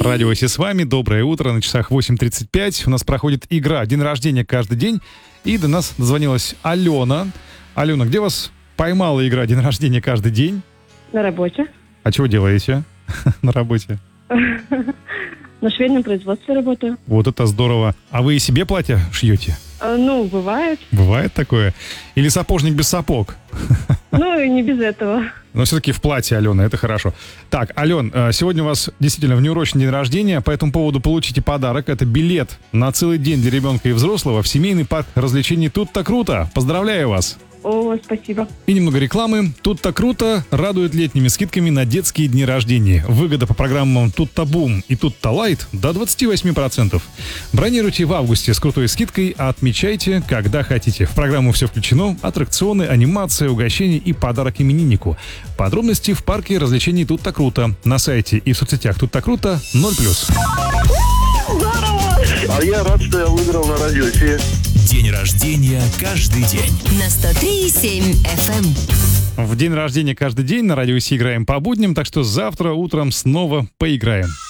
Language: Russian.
Радио Си с вами. Доброе утро. На часах 8:35. У нас проходит игра «День рождения каждый день». И до нас дозвонилась Алена. Алена, где вас поймала игра «День рождения каждый день»? На работе. А чего делаете на работе? На швейном производстве работаю. Вот это здорово. А вы и себе платья шьете? Бывает. Бывает такое? Или сапожник без сапог? И не без этого. Но все-таки в платье, Алена, это хорошо. Так, Ален, сегодня у вас действительно внеурочный день рождения. По этому поводу получите подарок. Это билет на целый день для ребенка и взрослого в семейный парк развлечений «Тут-то круто». Поздравляю вас! О, спасибо. И немного рекламы. «Тут-то круто» радует летними скидками на детские дни рождения. Выгода по программам «Тут-то бум» и «Тут-то лайт» до 28%. Бронируйте в августе с крутой скидкой, а отмечайте, когда хотите. В программу все включено: аттракционы, анимация, угощения и подарок имениннику. Подробности в парке развлечений «Тут-то круто». На сайте и в соцсетях «Тут-то круто» 0+. А я рад, что я выиграл на радио Си. День рождения каждый день. На 103,7 FM. В день рождения каждый день на радио Си играем по будням, так что завтра утром снова поиграем.